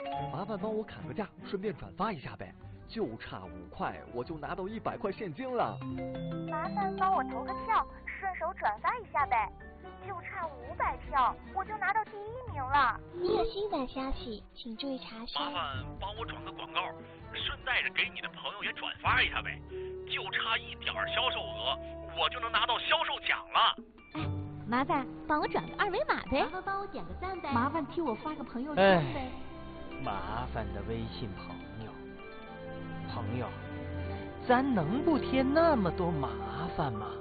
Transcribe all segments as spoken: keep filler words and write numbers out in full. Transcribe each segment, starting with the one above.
麻烦帮我砍个价，顺便转发一下呗，就差五块，我就拿到一百块现金了。 麻烦帮我投个票，顺手转发一下呗，就差五百票，我就拿到第一名了。 你有新版消息，请注意查询。 麻烦帮我转个广告，顺带着给你的朋友也转发一下呗，就差一点销售额，我就能拿到销售奖了。 哎，麻烦帮我转个二维码呗。 麻烦帮我点个赞呗。 麻烦替我发个朋友圈呗。 麻烦的微信朋友，朋友，咱能不添那么多麻烦吗？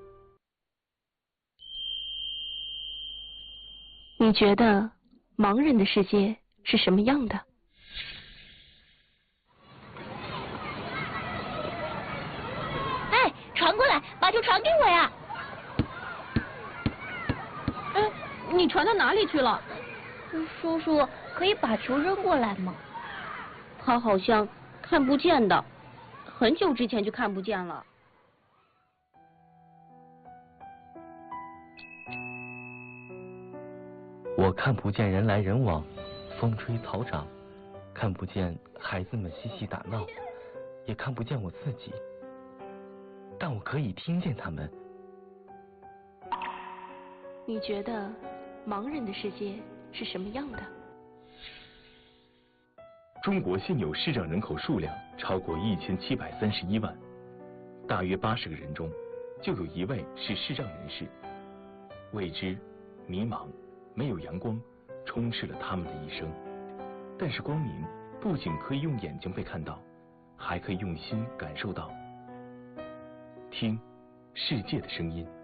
你觉得盲人的世界是什么样的？ 哎，传过来，把球传给我呀！ 哎，你传到哪里去了？ 叔叔，可以把球扔过来吗？ 他好像看不见的，很久之前就看不见了。 我看不见人来人往，风吹草长，看不见孩子们嬉戏打闹，也看不见我自己，但我可以听见他们。 你觉得盲人的世界是什么样的？ 中国现有视障人口数量超过一千七百三十一万，大约八十个人中就有一位是视障人士。未知、迷茫、没有阳光充斥了他们的一生，但是光明不仅可以用眼睛被看到，还可以用心感受到。听世界的声音。